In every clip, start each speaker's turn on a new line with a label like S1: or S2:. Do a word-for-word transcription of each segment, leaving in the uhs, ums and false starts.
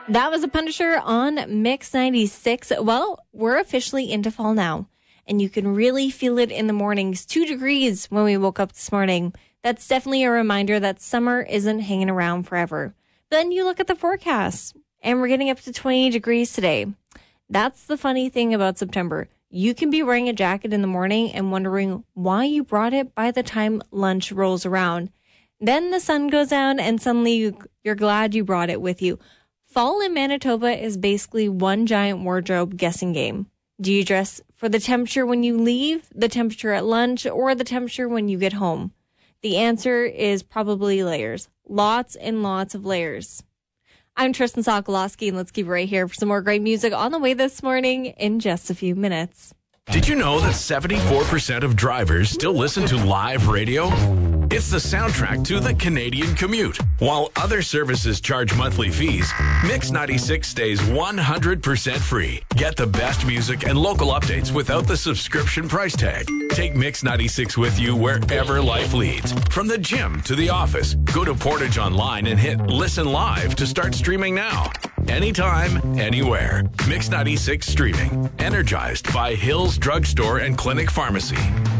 S1: That was a Punisher on Mix ninety-six. Well, we're officially into fall now, and you can really feel it in the mornings. Two degrees when we woke up this morning. That's definitely a reminder that summer isn't hanging around forever. Then you look at the forecast, and we're getting up to twenty degrees today. That's the funny thing about September. You can be wearing a jacket in the morning and wondering why you brought it by the time lunch rolls around. Then the sun goes down, and suddenly you're glad you brought it with you. Fall in Manitoba is basically one giant wardrobe guessing game. Do you dress for the temperature when you leave, the temperature at lunch, or the temperature when you get home? The answer is probably layers. Lots and lots of layers. I'm Tristan Sokolowski, and let's keep it right here for some more great music on the way this morning in just a few minutes.
S2: Did you know that seventy-four percent of drivers still listen to live radio? It's the soundtrack to the Canadian commute. While other services charge monthly fees, Mix ninety-six stays one hundred percent free. Get the best music and local updates without the subscription price tag. Take Mix ninety-six with you wherever life leads. From the gym to the office, go to Portage Online and hit Listen Live to start streaming now. Anytime, anywhere. Mix ninety-six streaming. Energized by Hills Drugstore and Clinic Pharmacy.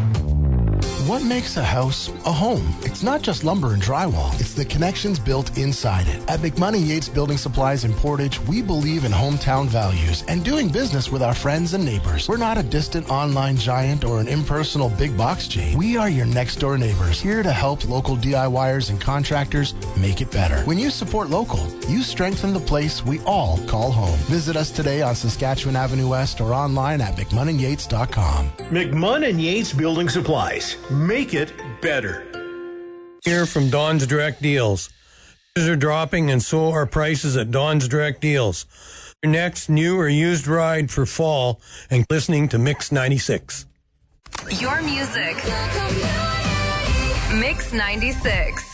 S3: What makes a house a home? It's not just lumber and drywall. It's the connections built inside it. At McMoney Yates Building Supplies in Portage, we believe in hometown values and doing business with our friends and neighbors. We're not a distant online giant or an impersonal big box chain. We are your next door neighbors, here to help local DIYers and contractors make it better. When you support local, you strengthen the place we all call home. Visit us today on Saskatchewan Avenue West or online at mcmunn yates dot com.
S4: McMunn Yates Building Supplies. Make it better.
S5: Here from Don's Direct Deals. Prices are dropping and so are prices at Don's Direct Deals. Your next new or used ride for fall and listening to Mix ninety-six.
S6: Your music. Mix ninety-six.